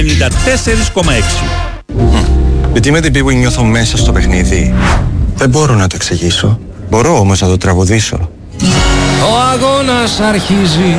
94,6. Γιατί με την πί που νιώθω μέσα στο παιχνίδι δεν μπορώ να το εξηγήσω. Μπορώ όμως να το τραγουδήσω. Ο αγώνας αρχίζει.